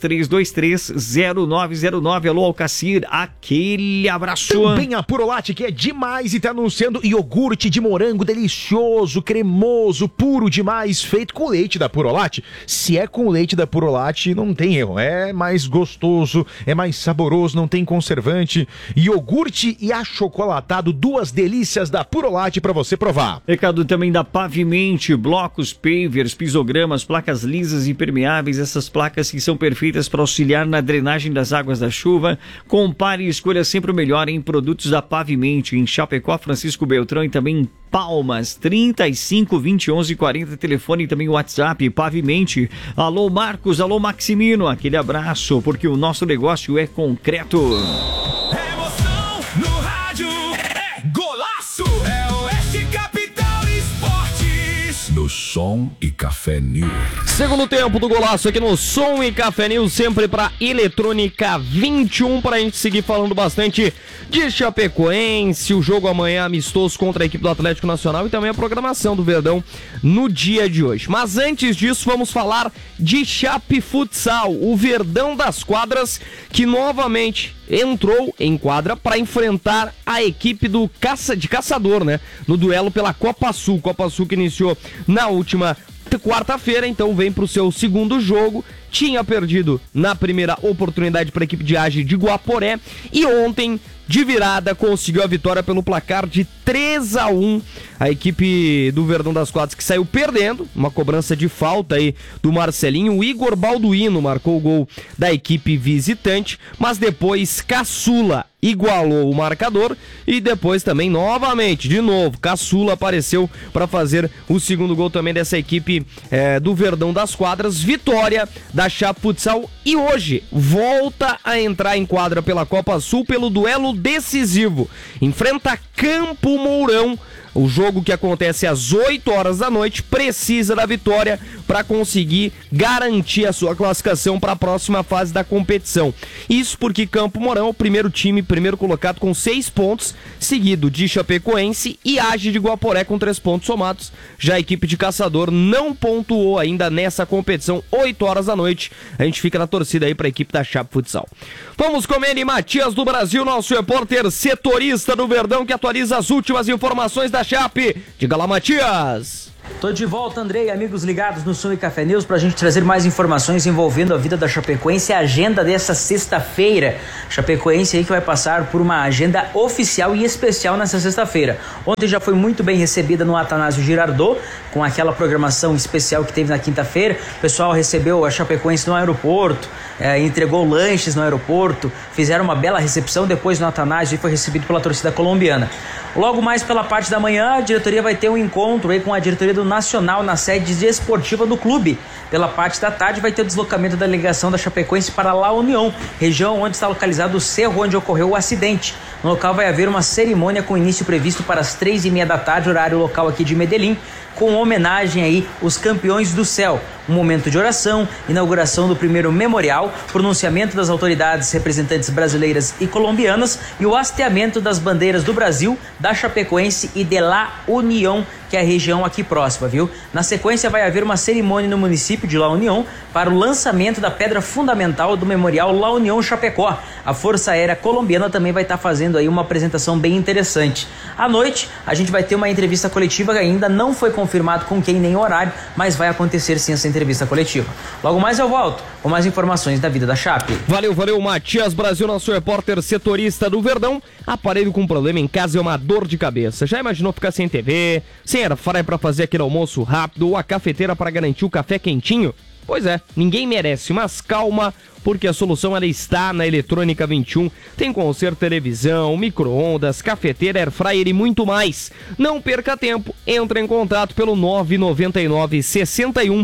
3323-0909. Alô, Alcacir, aquele abraço. Também a Purolate, que é demais e tá anunciando iogurte de morango delicioso, cremoso, puro demais, feito com leite da Purolate. Se é com leite da Purolate, não tem erro. É mais gostoso, é mais saboroso, não tem conservante. Iogurte e achocolatado, 2 delícias da Purolate pra você provar. Recado também da Pavimente, blocos, pavers, pisogramas, placas lisas e permeáveis. Essas placas que são perfeitas para auxiliar na drenagem das águas da chuva. Compare e escolha sempre o melhor em produtos da Pavimente, em Chapecó, Francisco Beltrão e também em Palmas, 35 20 11 40, telefone e também o WhatsApp, Pavimente. Alô, Marcos, alô, Maximino, aquele abraço, porque o nosso negócio é concreto. Emoção no rádio, é golaço, é Oeste Capital Esportes. No Som e Café News. Segundo tempo do golaço aqui no Som e Café News, sempre para Eletrônica 21, para a gente seguir falando bastante de Chapecoense, o jogo amanhã amistoso contra a equipe do Atlético Nacional e também a programação do Verdão no dia de hoje. Mas antes disso, vamos falar de Chape Futsal, o Verdão das quadras, que novamente entrou em quadra para enfrentar a equipe de Caçador, né? No duelo pela Copa Sul que iniciou na última quarta-feira, então vem para o seu segundo jogo. Tinha perdido na primeira oportunidade para a equipe de Age de Guaporé e ontem, de virada, conseguiu a vitória pelo placar de 3-1. A equipe do Verdão das Quadras que saiu perdendo, uma cobrança de falta aí do Marcelinho. O Igor Balduino marcou o gol da equipe visitante, mas depois Caçula igualou o marcador e depois também, novamente, de novo, Caçula apareceu para fazer o segundo gol também dessa equipe do Verdão das Quadras. Vitória da Chape Futsal e hoje volta a entrar em quadra pela Copa Sul pelo duelo decisivo. Enfrenta Campo Mourão. O jogo que acontece às 8 horas da noite precisa da vitória para conseguir garantir a sua classificação para a próxima fase da competição. Isso porque Campo Mourão é o primeiro time, primeiro colocado com 6 pontos, seguido de Chapecoense e Age de Guaporé com 3 pontos somados. Já a equipe de Caçador não pontuou ainda nessa competição. 8 horas da noite, a gente fica na torcida aí para a equipe da Chape Futsal. Vamos com ele, Matias do Brasil, nosso repórter setorista do Verdão, que atualiza as últimas informações da Chape. Diga lá, Matias. Tô de volta, Andrei, amigos ligados no Som e Café News, pra gente trazer mais informações envolvendo a vida da Chapecoense e a agenda dessa sexta-feira. Chapecoense aí que vai passar por uma agenda oficial e especial nessa sexta-feira. Ontem já foi muito bem recebida no Atanásio Girardot, com aquela programação especial que teve na quinta-feira. O pessoal recebeu a Chapecoense no aeroporto, entregou lanches no aeroporto, fizeram uma bela recepção depois no Atanásio e foi recebido pela torcida colombiana. Logo mais pela parte da manhã, a diretoria vai ter um encontro aí com a diretoria do Nacional na sede esportiva do clube. Pela parte da tarde vai ter o deslocamento da delegação da Chapecoense para La União, região onde está localizado o cerro onde ocorreu o acidente. No local vai haver uma cerimônia com início previsto para as 3h30 da tarde, horário local aqui de Medellín, com homenagem aí aos campeões do céu. Um momento de oração, inauguração do primeiro memorial, pronunciamento das autoridades representantes brasileiras e colombianas e o hasteamento das bandeiras do Brasil, da Chapecoense e de La União, que é a região aqui próxima, viu? Na sequência vai haver uma cerimônia no município de La União para o lançamento da pedra fundamental do memorial La União Chapecó. A Força Aérea Colombiana também vai estar fazendo aí uma apresentação bem interessante. À noite, a gente vai ter uma entrevista coletiva que ainda não foi confirmado com quem nem horário, mas vai acontecer sim essa entrevista coletiva. Logo mais eu volto com mais informações da vida da Chape. Valeu, Matias Brasil, nosso repórter setorista do Verdão. Aparelho com problema em casa é uma dor de cabeça. Já imaginou ficar sem TV, sem airfryer para fazer aquele almoço rápido ou a cafeteira para garantir o café quentinho? Pois é, ninguém merece, mas calma, porque a solução ela está na Eletrônica 21. Tem conserto, televisão, micro-ondas, cafeteira, airfryer e muito mais. Não perca tempo, entre em contato pelo 999 61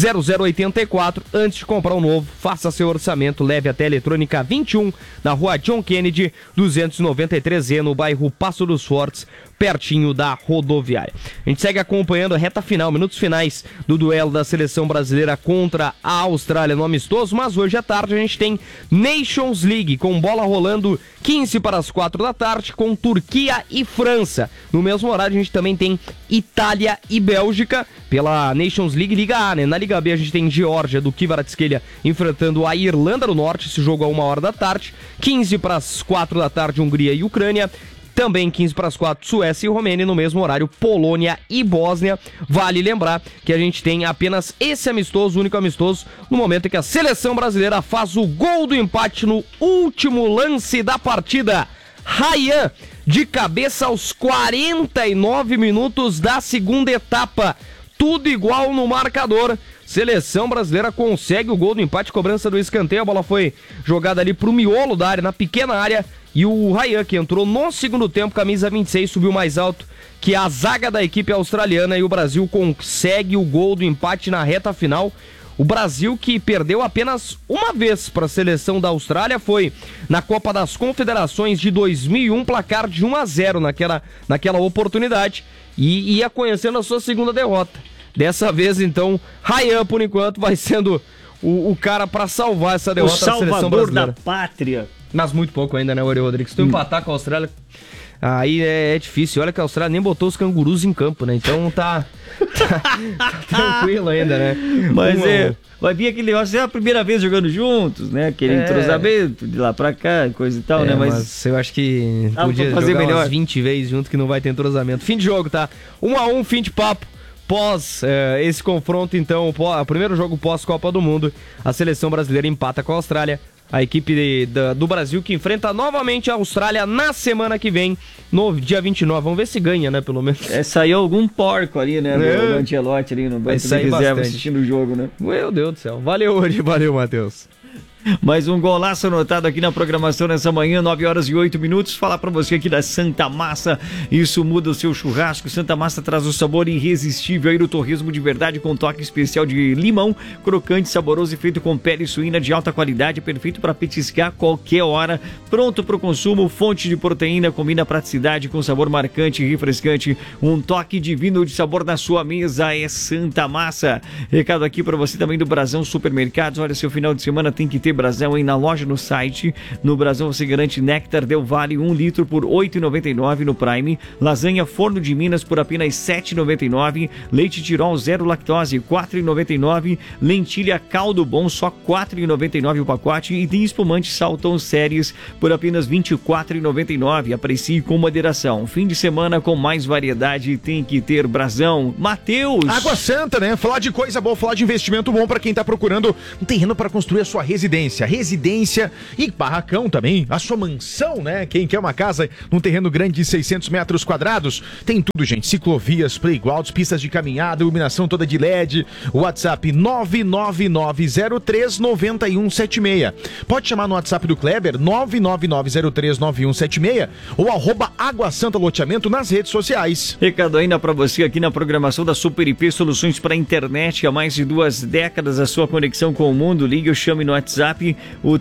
0084 antes de comprar um novo. Faça seu orçamento, leve até a Eletrônica 21 na rua John Kennedy 293E no bairro Passo dos Fortes, pertinho da rodoviária. A gente segue acompanhando a reta final, minutos finais do duelo da seleção brasileira contra a Austrália no amistoso, mas hoje à tarde a gente tem Nations League com bola rolando 15 para as 4 da tarde com Turquia e França. No mesmo horário a gente também tem Itália e Bélgica pela Nations League Liga A, né? Na Liga B a gente tem Geórgia do Kvaratskhelia enfrentando a Irlanda do Norte, esse jogo a 1 hora da tarde. 15 para as 4 da tarde Hungria e Ucrânia. Também 15 para as 4, Suécia e Romênia, no mesmo horário, Polônia e Bósnia. Vale lembrar que a gente tem apenas esse amistoso, o único amistoso, no momento em que a seleção brasileira faz o gol do empate no último lance da partida. Ryan, de cabeça aos 49 minutos da segunda etapa. Tudo igual no marcador. Seleção brasileira consegue o gol do empate, cobrança do escanteio. A bola foi jogada ali pro miolo da área, na pequena área. E o Ryan, que entrou no segundo tempo, camisa 26, subiu mais alto que a zaga da equipe australiana. E o Brasil consegue o gol do empate na reta final. O Brasil, que perdeu apenas uma vez para a seleção da Austrália, foi na Copa das Confederações de 2001, placar de 1-0 naquela oportunidade. E ia conhecendo a sua segunda derrota. Dessa vez, então, Ryan, por enquanto, vai sendo o cara para salvar essa derrota da seleção brasileira. O salvador da pátria. Mas muito pouco ainda, né, Rodrigues? Se tu empatar com a Austrália, aí é difícil. Olha que a Austrália nem botou os cangurus em campo, né? Então tá tranquilo ainda, né? Mas vai vir aquele negócio, é a primeira vez jogando juntos, né? Aquele entrosamento de lá pra cá, coisa e tal, né? Mas eu acho que podia fazer jogar melhor. Umas 20 vezes junto que não vai ter entrosamento. Fim de jogo, tá? 1-1, fim de papo. Pós esse confronto, então, o primeiro jogo pós-Copa do Mundo, a seleção brasileira empata com a Austrália. A equipe do Brasil que enfrenta novamente a Austrália na semana que vem, no dia 29. Vamos ver se ganha, né, pelo menos. Saiu algum porco ali, né, do Ancelotti ali no banco de reserva assistindo o jogo, né? Meu Deus do céu. Valeu, Uri. Valeu, Matheus. Mais um golaço anotado aqui na programação nessa manhã, 9h08. Falar pra você aqui da Santa Massa, isso muda o seu churrasco. Santa Massa traz o sabor irresistível aí do torresmo de verdade com toque especial de limão, crocante, saboroso e feito com pele suína de alta qualidade, perfeito para petiscar a qualquer hora, pronto pro consumo, fonte de proteína, combina praticidade com sabor marcante e refrescante, um toque divino de sabor na sua mesa é Santa Massa. Recado aqui pra você também do Brasão Supermercados, olha, seu final de semana tem que ter Brasão aí na loja, no site. No Brasão você garante Néctar Del Valle 1 litro por R$ 8,99 no Prime, lasanha Forno de Minas por apenas R$ 7,99, leite Tirol zero lactose R$ 4,99, lentilha Caldo Bom só R$ 4,99 o pacote e tem espumante Salton Séries por apenas R$ 24,99. Aprecie com moderação. Fim de semana com mais variedade tem que ter Brasão. Matheus! Água Santa, né? Falar de coisa boa, falar de investimento bom pra quem tá procurando um terreno para construir a sua residência e barracão também, a sua mansão, né? Quem quer uma casa num terreno grande de 600 metros quadrados, tem tudo, gente, ciclovias, playgrounds, pistas de caminhada, iluminação toda de LED, WhatsApp 999039176. Pode chamar no WhatsApp do Kleber, 999039176 ou @Água Santa Loteamento nas redes sociais. Recado ainda pra você aqui na programação da Super IP Soluções para Internet, há mais de 2 décadas a sua conexão com o mundo. Ligue ou chame no WhatsApp o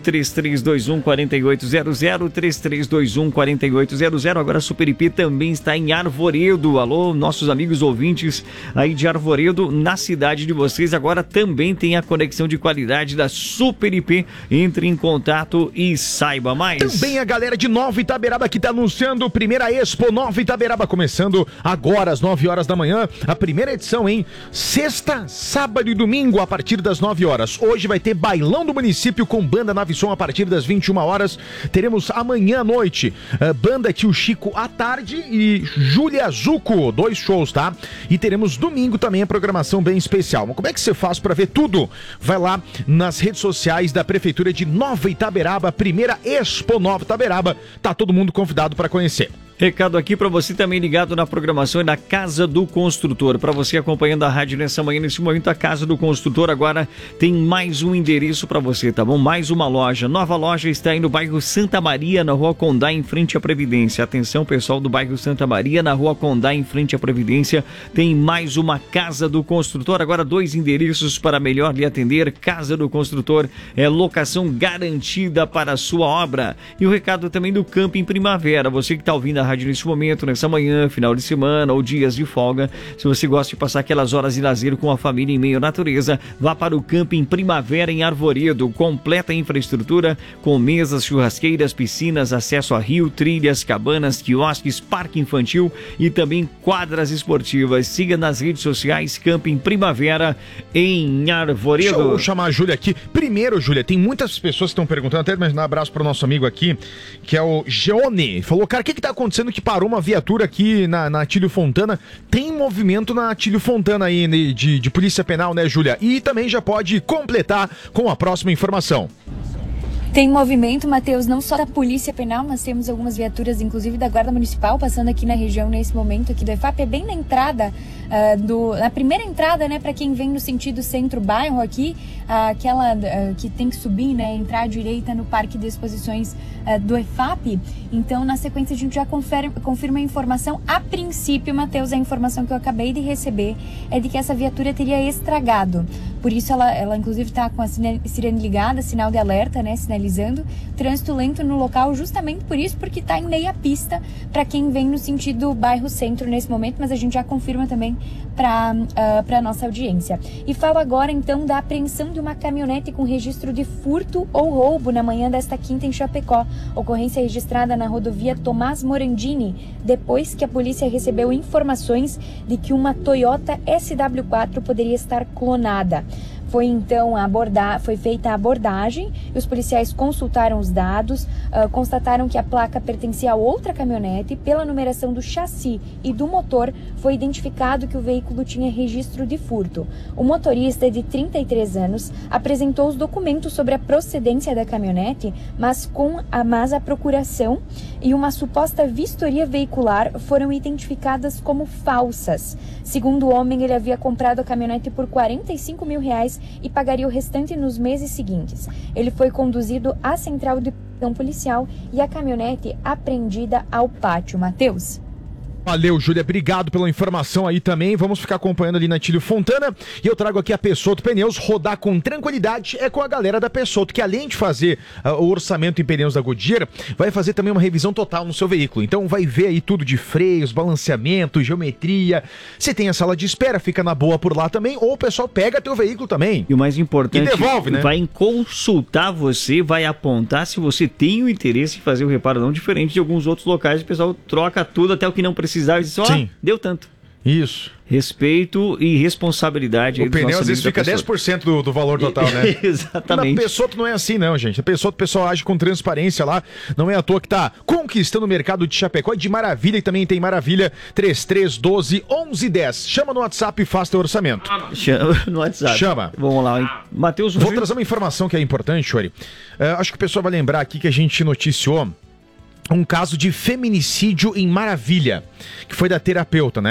3321-4800, 3321-4800. Agora a Super IP também está em Arvoredo. Alô, nossos amigos ouvintes aí de Arvoredo, na cidade de vocês. Agora também tem a conexão de qualidade da Super IP. Entre em contato e saiba mais. Também a galera de Nova Itaberaba que está anunciando primeira Expo Nova Itaberaba, começando agora às 9 horas da manhã. A primeira edição, hein? Sexta, sábado e domingo a partir das 9 horas. Hoje vai ter bailão do município com banda Nave Som a partir das 21 horas. Teremos amanhã à noite banda Tio Chico à tarde e Júlia Zuco, 2 shows, tá? E teremos domingo também a programação bem especial. Mas como é que você faz para ver tudo? Vai lá nas redes sociais da Prefeitura de Nova Itaberaba, primeira Expo Nova Itaberaba. Tá todo mundo convidado para conhecer. Recado aqui para você também ligado na programação e na Casa do Construtor. Para você acompanhando a rádio nessa manhã, nesse momento, a Casa do Construtor agora tem mais um endereço para você, tá bom? Mais uma loja. Nova loja está aí no bairro Santa Maria, na Rua Condá, em frente à Previdência. Atenção, pessoal do bairro Santa Maria, na Rua Condá, em frente à Previdência. Tem mais uma Casa do Construtor. Agora 2 endereços para melhor lhe atender. Casa do Construtor é locação garantida para a sua obra. E o recado também do Camping Primavera. Você que está ouvindo a rádio nesse momento, nessa manhã, final de semana ou dias de folga, se você gosta de passar aquelas horas de lazer com a família em meio à natureza, vá para o Camping Primavera em Arvoredo. Completa infraestrutura com mesas, churrasqueiras, piscinas, acesso a rio, trilhas, cabanas, quiosques, parque infantil e também quadras esportivas. Siga nas redes sociais Camping Primavera em Arvoredo. Deixa eu chamar a Júlia aqui. Primeiro, Júlia, tem muitas pessoas que estão perguntando, até mandar um abraço para o nosso amigo aqui, que é o Geone. Falou, cara, o que está acontecendo que parou uma viatura aqui na Atílio Fontana? Tem movimento na Atílio Fontana aí de polícia penal, né, Júlia? E também já pode completar com a próxima informação. Tem movimento, Matheus, não só da Polícia Penal, mas temos algumas viaturas, inclusive da Guarda Municipal, passando aqui na região nesse momento aqui do EFAP. É bem na entrada, na primeira entrada, né, para quem vem no sentido centro-bairro aqui, aquela que tem que subir, né, entrar à direita no Parque de Exposições do EFAP. Então, na sequência, a gente já confirma a informação. A princípio, Matheus, a informação que eu acabei de receber é de que essa viatura teria estragado. Por isso, ela inclusive está com a sirene ligada, sinal de alerta, né, sinalizando trânsito lento no local, justamente por isso, porque está em meia pista para quem vem no sentido bairro centro nesse momento, mas a gente já confirma também para a nossa audiência. E falo agora, então, da apreensão de uma caminhonete com registro de furto ou roubo na manhã desta quinta em Chapecó. Ocorrência registrada na rodovia Tomás Morandini, depois que a polícia recebeu informações de que uma Toyota SW4 poderia estar clonada. Foi então foi feita a abordagem e os policiais consultaram os dados, constataram que a placa pertencia a outra caminhonete. Pela numeração do chassi e do motor, foi identificado que o veículo tinha registro de furto. O motorista, de 33 anos, apresentou os documentos sobre a procedência da caminhonete, mas a procuração e uma suposta vistoria veicular foram identificadas como falsas. Segundo o homem, ele havia comprado a caminhonete por R$45 mil e pagaria o restante nos meses seguintes. Ele foi conduzido à central de policial e a caminhonete apreendida ao pátio. Matheus. Valeu, Júlia, obrigado pela informação aí também. Vamos ficar acompanhando ali na Tílio Fontana. E eu trago aqui a Pessotto Pneus. Rodar com tranquilidade é com a galera da Pessotto, que além de fazer o orçamento em pneus da Goodyear, vai fazer também uma revisão total no seu veículo. Então vai ver aí tudo de freios, balanceamento, geometria. Você tem a sala de espera, fica na boa por lá também, ou o pessoal pega teu veículo também. E o mais importante, e devolve, né? Vai consultar você, vai apontar se você tem o interesse em fazer o reparo, não diferente de alguns outros locais. O pessoal troca tudo, até o que não precisa. E diz, deu tanto. Isso. Respeito e responsabilidade. O pneu às vezes fica 10% do valor total, né? Exatamente. Na Pessotto não é assim não, gente. Na Pessotto o pessoal age com transparência lá. Não é à toa que tá conquistando o mercado de Chapecó e de Maravilha, e também tem Maravilha 3312-1110. Chama no WhatsApp e faça teu orçamento. Chama no WhatsApp. Chama. Vamos lá, hein? Matheus. Vou trazer uma informação que é importante, Chori. Acho que o pessoal vai lembrar aqui que a gente noticiou um caso de feminicídio em Maravilha, que foi da terapeuta, né?